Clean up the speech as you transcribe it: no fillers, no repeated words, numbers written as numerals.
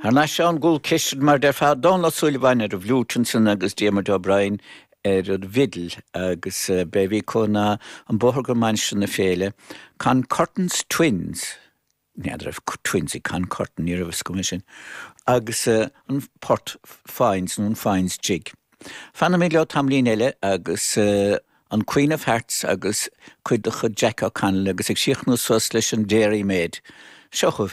na seán gúil ceistr mar der fá dána Sullivan ar a bhlútensan agus Diarmaid O'Brien ar a vidal agus bhí chuna an bóthar go mainsin na féile can Curtains Twins neadar twins I can Curtain ní a bhs sin agus an Port Fines nó an Fines jig. Fanna mé leo tamlín eile agus an Queen of Hearts agus cuid de chud Jack O'Connell agus ag siochnú sos leis an Dairy Maid. Seochuh